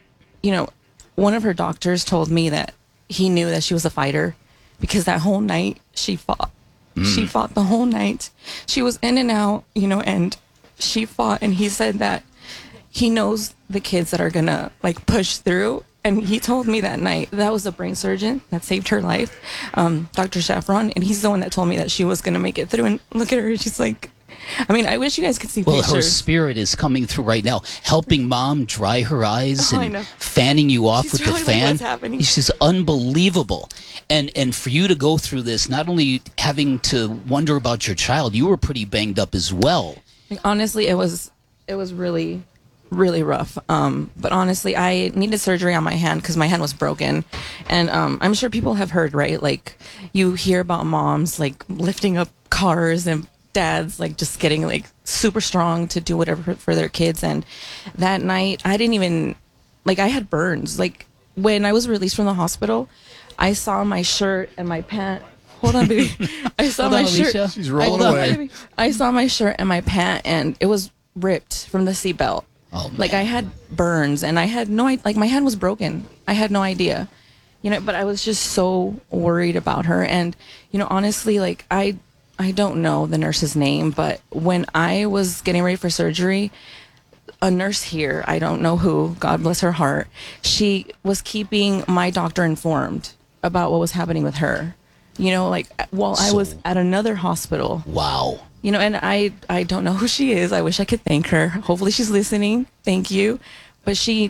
one of her doctors told me that he knew that she was a fighter because that whole night she fought. She fought the whole night. She was in and out, and she fought. And he said that he knows the kids that are going to like push through. And he told me that night, that was a brain surgeon that saved her life, Dr. Shafron. And he's the one that told me that she was going to make it through. And look at her. She's like, I wish you guys could see pictures. Well, her spirit is coming through right now, helping Mom dry her eyes and fanning you off with really the fan. what's happening. It's just unbelievable. And for you to go through this, not only having to wonder about your child, you were pretty banged up as well. Like, honestly, it was really, really rough. But honestly, I needed surgery on my hand because my hand was broken. And I'm sure people have heard, right? Like, you hear about moms like lifting up cars and dads like just getting like super strong to do whatever for their kids. And that night I didn't even I had burns. Like, when I was released from the hospital, I saw my shirt and my pant. Hold on, baby. I saw my shirt. She's rolling away. I saw my shirt and my pant, and it was ripped from the seatbelt. Oh, man. Like, I had burns, and I had no idea. Like, my hand was broken. I had no idea. But I was just so worried about her. And honestly, like, I don't know the nurse's name, but when I was getting ready for surgery, a nurse here, I don't know who, God bless her heart, she was keeping my doctor informed about what was happening with her. While I was at another hospital. Wow. And I don't know who she is. I wish I could thank her. Hopefully she's listening. Thank you. But she,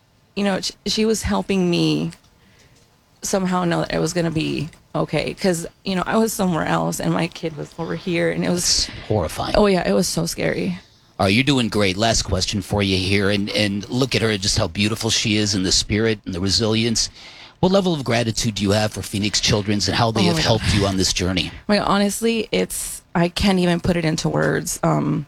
she was helping me somehow know that it was going to be okay. Because, I was somewhere else and my kid was over here, and it was horrifying. Oh, yeah. It was so scary. All right, you're doing great. Last question for you here. And look at her, just how beautiful she is, and the spirit and the resilience. What level of gratitude do you have for Phoenix Children's and how they have helped you on this journey? Honestly, I can't even put it into words.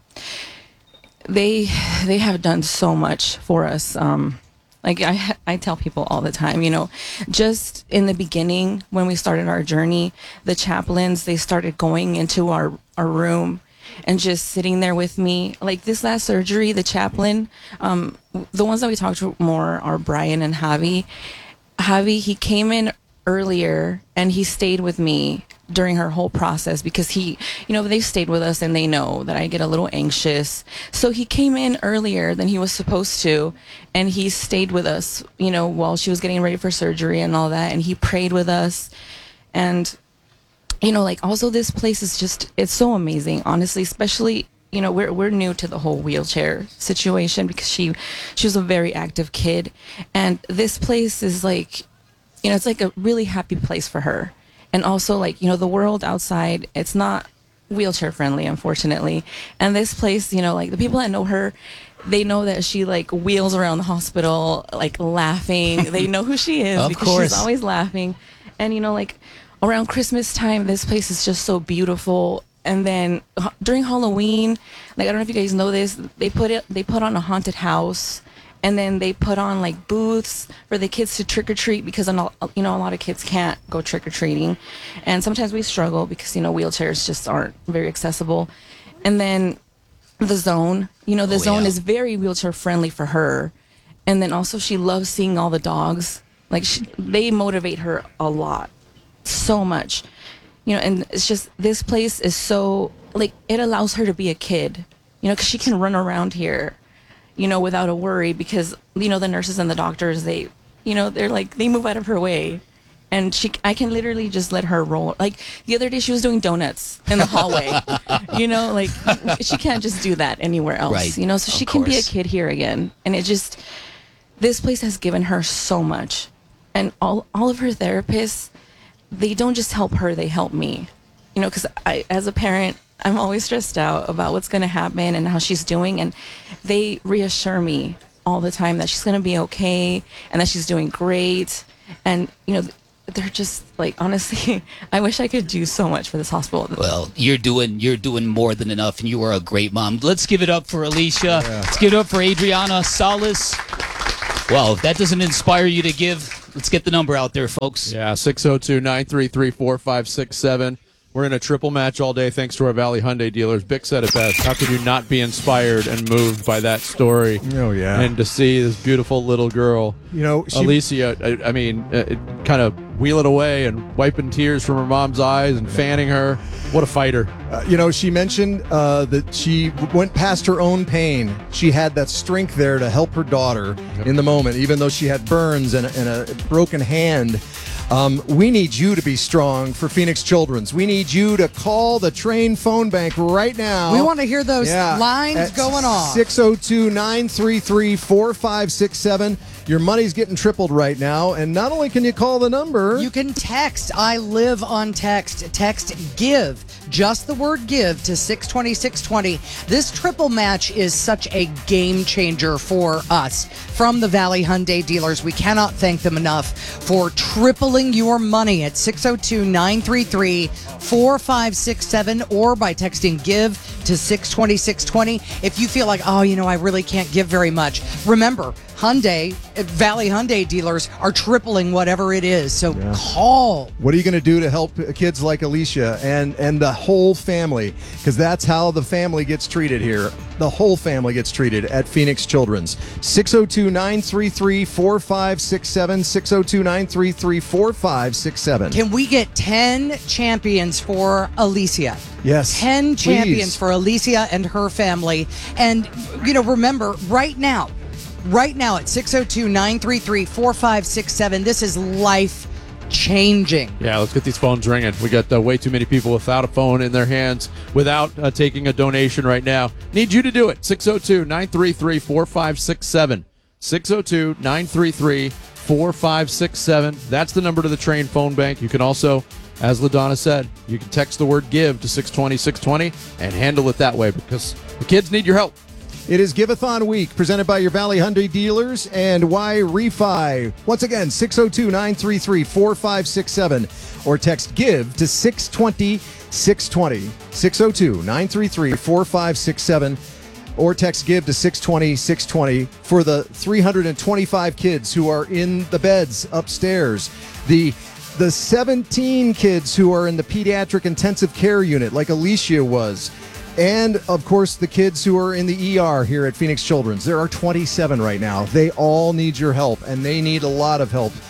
They have done so much for us. I tell people all the time, just in the beginning when we started our journey, the chaplains, they started going into our room and just sitting there with me. Like this last surgery, the chaplain, the ones that we talked to more are Brian and Javi. Javi, he came in earlier and he stayed with me during her whole process because they stayed with us and they know that I get a little anxious. So he came in earlier than he was supposed to, and he stayed with us, while she was getting ready for surgery and all that. And he prayed with us. And, also this place is it's so amazing, honestly, especially, we're new to the whole wheelchair situation because she was a very active kid. And this place is it's like a really happy place for her. And also, the world outside, it's not wheelchair friendly, unfortunately. And this place, the people that know her, they know that she, wheels around the hospital, laughing. They know who she is because she's always laughing. And, around Christmas time, this place is just so beautiful. And then during Halloween, I don't know if you guys know this, they put on a haunted house. And then they put on booths for the kids to trick or treat because a lot of kids can't go trick or treating, and sometimes we struggle because wheelchairs just aren't very accessible. And then the zone, the zone is very wheelchair friendly for her, and then also she loves seeing all the dogs. They motivate her a lot, so much, and it's just this place is so like, it allows her to be a kid, you know, because she can run around here, you know, without a worry, because, you know, the nurses and the doctors, they, you know, they're like, they move out of her way. And I can literally just let her roll. Like, the other day she was doing donuts in the hallway. You know, like, she can't just do that anywhere else. Right. You know, so she can be a kid here again. And it just, this place has given her so much. And all of her therapists, they don't just help her, they help me. You know, because as a parent, I'm always stressed out about what's going to happen and how she's doing. And they reassure me all the time that she's going to be okay and that she's doing great. And, you know, they're just like, honestly, I wish I could do so much for this hospital. Well, you're doing more than enough, and you are a great mom. Let's give it up for Alicia. Yeah. Let's give it up for Adriana Salas. Well, if that doesn't inspire you to give, let's get the number out there, folks. Yeah, 602-933-4567. We're in a triple match all day thanks to our Valley Hyundai dealers. Bick said it best. How could you not be inspired and moved by that story? Oh, yeah. And to see this beautiful little girl, you know, Alicia, I mean, kind of wheeling away and wiping tears from her mom's eyes and fanning her. What a fighter. You know, she mentioned that she went past her own pain. She had that strength there to help her daughter in the moment, even though she had burns and a broken hand. We need you to be strong for Phoenix Children's. We need you to call the Train phone bank right now. We want to hear those lines going on. 602-933-4567. Your money's getting tripled right now. And not only can you call the number, you can text. I live on text. Text GIVE. Just the word GIVE to 620-620. This triple match is such a game changer for us. From the Valley Hyundai dealers, we cannot thank them enough for tripling your money at 602-933-4567 or by texting GIVE to 620-620. If you feel like, oh, you know, I really can't give very much, remember, Hyundai, Valley Hyundai dealers are tripling whatever it is. So call. What are you going to do to help kids like Alicia and the whole family? Because that's how the family gets treated here. The whole family gets treated at Phoenix Children's. 602-933-4567. 602-933-4567. Can we get 10 champions for Alicia? Yes. 10 champions please. for Alicia and her family. And, you know, remember, right now at 602-933-4567, this is life-changing. Yeah, let's get these phones ringing. We got way too many people without a phone in their hands, without taking a donation right now. Need you to do it. 602-933-4567. 602-933-4567. That's the number to the Train phone bank. You can also, as LaDonna said, you can text the word GIVE to 620-620 and handle it that way because the kids need your help. It is Give-a-thon week, presented by your Valley Hyundai dealers and Y Refi. Once again, 602-933-4567 or text GIVE to 620-620. 602-933-4567 or text GIVE to 620-620 for the 325 kids who are in the beds upstairs. The 17 kids who are in the pediatric intensive care unit like Alicia was. And, of course, the kids who are in the ER here at Phoenix Children's. There are 27 right now. They all need your help, and they need a lot of help.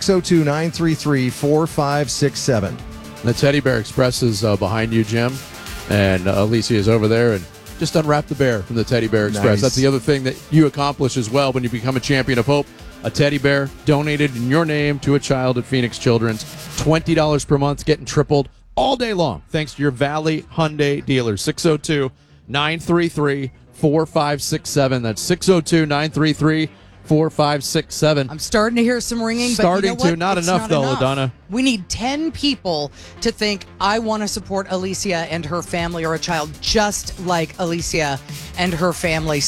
602-933-4567. The Teddy Bear Express is behind you, Jim. And Alicia is over there. And just unwrap the bear from the Teddy Bear Express. Nice. That's the other thing that you accomplish as well when you become a champion of hope. A teddy bear donated in your name to a child at Phoenix Children's. $20 per month, getting tripled all day long, thanks to your Valley Hyundai dealers. 602-933-4567. That's 602-933-4567. I'm starting to hear some ringing. Starting but you know to, not it's enough though, LaDonna. We need 10 people to think, I want to support Alicia and her family or a child just like Alicia and her family.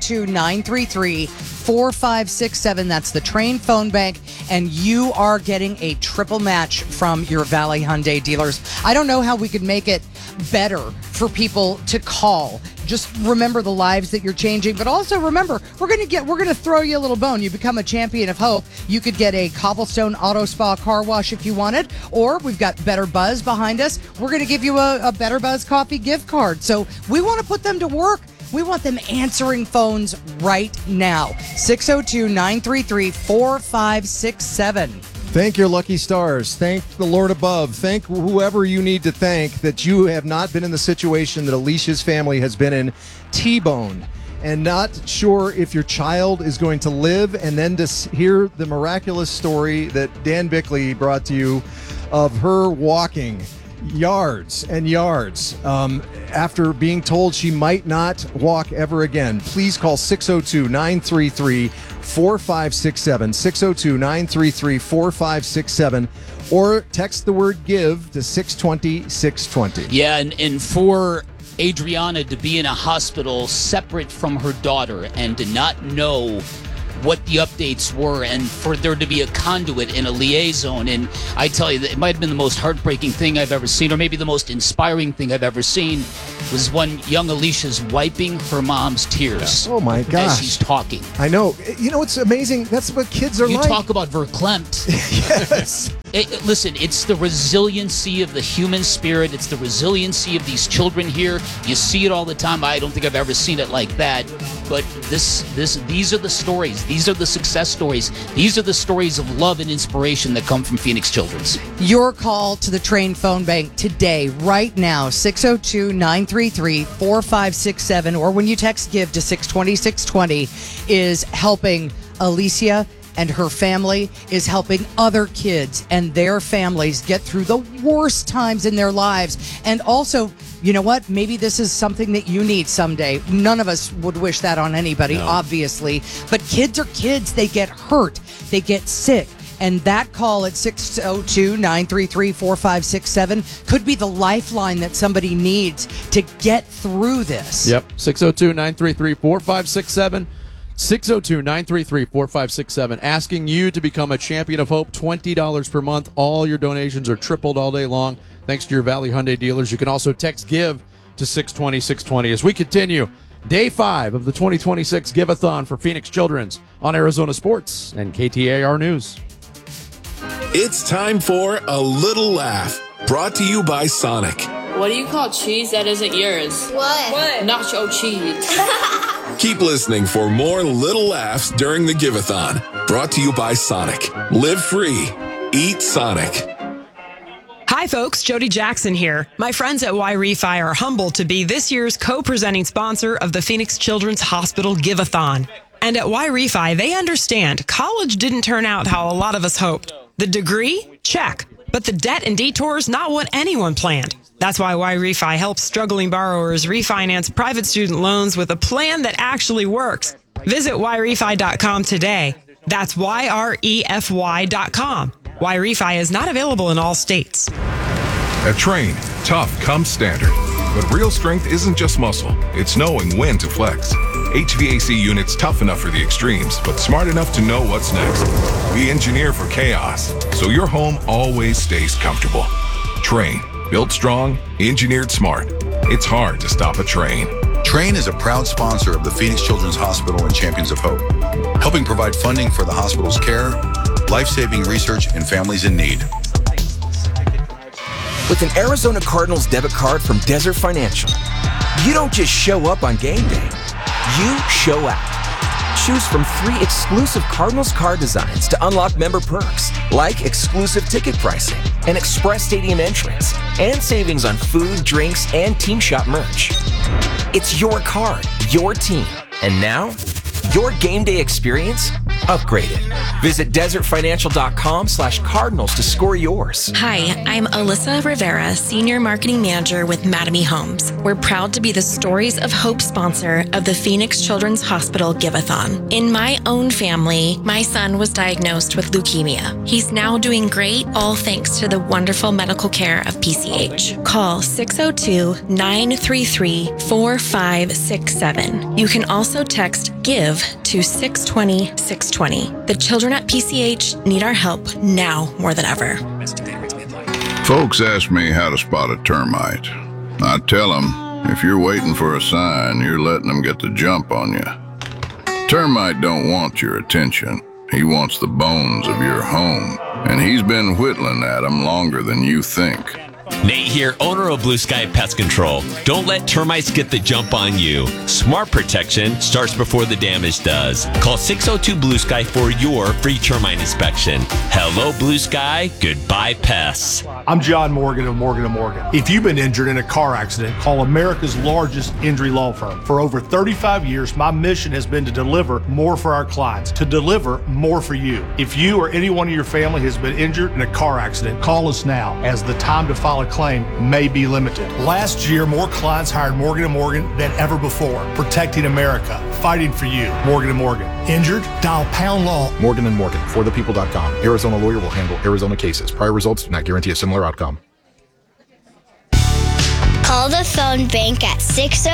602-933-4567. That's the Train phone bank. And you are getting a triple match from your Valley Hyundai dealers. I don't know how we could make it better for people to call. Just remember the lives that you're changing, but also remember, we're going to throw you a little bone. You become a champion of hope. You could get a Cobblestone Auto Spa car wash if you wanted, or we've got Better Buzz behind us. We're going to give you a Better Buzz coffee gift card. So we want to put them to work. We want them answering phones right now. 602-933-4567. Thank your lucky stars. Thank the Lord above. Thank whoever you need to thank that you have not been in the situation that Alicia's family has been in, T-boned, and not sure if your child is going to live, and then to hear the miraculous story that Dan Bickley brought to you of her walking yards and yards after being told she might not walk ever again. Please call 602-933-4567, 602-933-4567, or text the word give to 620-620. Yeah, and for Adriana to be in a hospital separate from her daughter and to not know what the updates were, and for there to be a conduit and a liaison, and I tell you, that it might have been the most heartbreaking thing I've ever seen, or maybe the most inspiring thing I've ever seen, was when young Alicia's wiping her mom's tears. Oh my gosh. As she's talking. I know. You know, it's amazing. That's what kids are You like. talk about verklempt. Yes. Listen, it's the resiliency of the human spirit. It's the resiliency of these children here. You see it all the time. I don't think I've ever seen it like that. But these are the stories. These are the success stories. These are the stories of love and inspiration that come from Phoenix Children's. Your call to the Train phone bank today, right now, 602-933-4567, or when you text GIVE to 620-620, is helping Alicia and her family, is helping other kids and their families get through the worst times in their lives. And also, you know what? Maybe this is something that you need someday. None of us would wish that on anybody, obviously. But kids are kids. They get hurt. They get sick. And that call at 602-933-4567 could be the lifeline that somebody needs to get through this. Yep, 602-933-4567. 602-933-4567, asking you to become a champion of hope. $20 per month. All your donations are tripled all day long, thanks to your Valley Hyundai dealers. You can also text GIVE to 620-620. As we continue, Day 5 of the 2026 Give-a-thon for Phoenix Children's on Arizona Sports and KTAR News. It's time for A Little Laugh, brought to you by Sonic. What do you call cheese that isn't yours? What? Nacho cheese. Keep listening for more little laughs during the Give-a-thon, brought to you by Sonic. Live free. Eat Sonic. Hi folks, Jody Jackson here. My friends at Y-Refi are humbled to be this year's co-presenting sponsor of the Phoenix Children's Hospital Give-a-thon. And at Y-Refi, they understand college didn't turn out how a lot of us hoped. The degree? Check. But the debt and detours, not what anyone planned. That's why Y-Refi helps struggling borrowers refinance private student loans with a plan that actually works. Visit YRefi.com today. That's YREFY.com. Y-Refi is not available in all states. At Train, tough comes standard. But real strength isn't just muscle, it's knowing when to flex. HVAC units tough enough for the extremes, but smart enough to know what's next. We engineer for chaos, so your home always stays comfortable. Train, built strong, engineered smart. It's hard to stop a train. Train is a proud sponsor of the Phoenix Children's Hospital and Champions of Hope, helping provide funding for the hospital's care, life-saving research, and families in need. With an Arizona Cardinals debit card from Desert Financial, you don't just show up on game day, you show out. Choose from 3 exclusive Cardinals card designs to unlock member perks, like exclusive ticket pricing, an express stadium entrance, and savings on food, drinks, and team shop merch. It's your card, your team, and now, your game day experience upgraded. Visit desertfinancial.com/cardinals to score yours. Hi, I'm Alyssa Rivera, Senior Marketing Manager with Mattamy Homes. We're proud to be the Stories of Hope sponsor of the Phoenix Children's Hospital Give-a-thon. In my own family, my son was diagnosed with leukemia. He's now doing great, all thanks to the wonderful medical care of PCH. Call 602-933-4567. You can also text GIVE to 620-620. The children at PCH need our help now more than ever. Folks ask me how to spot a termite. I tell them, if you're waiting for a sign, you're letting them get the jump on you. Termite don't want your attention. He wants the bones of your home, and he's been whittling at them longer than you think. Nate here, owner of Blue Sky Pest Control. Don't let termites get the jump on you. Smart protection starts before the damage does. Call 602 Blue Sky for your free termite inspection. Hello, Blue Sky. Goodbye, pests. I'm John Morgan of Morgan & Morgan. If you've been injured in a car accident, call America's largest injury law firm. For over 35 years, my mission has been to deliver more for our clients, to deliver more for you. If you or anyone in your family has been injured in a car accident, call us now, as the time to file a claim may be limited. Last year, more clients hired Morgan & Morgan than ever before, protecting America, fighting for you. Morgan & Morgan. Injured? Dial pound law. Morgan & Morgan, forthepeople.com. Arizona lawyer will handle Arizona cases. Prior results do not guarantee a similar outcome. Call the phone bank at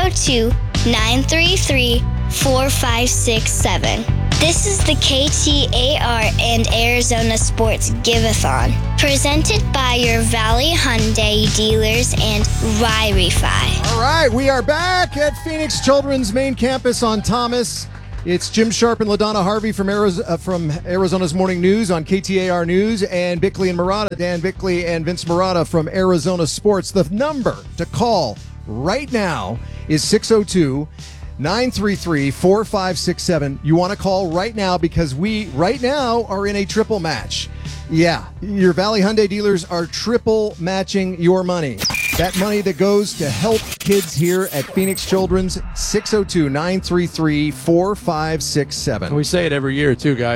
602-933-4567. This is the KTAR and Arizona Sports Give-a-thon, presented by your Valley Hyundai dealers and Y-Refi. All right, we are back at Phoenix Children's main campus on Thomas. It's Jim Sharp and LaDonna Harvey from Arizona's Morning News on KTAR News, and Bickley and Murata, Dan Bickley and Vince Murata from Arizona Sports. The number to call right now is 602-933-4567. You want to call right now because we right now are in a triple match. Yeah, your Valley Hyundai dealers are triple matching your money. That money that goes to help kids here at Phoenix Children's, 602-933-4567. We say it every year, too, guys.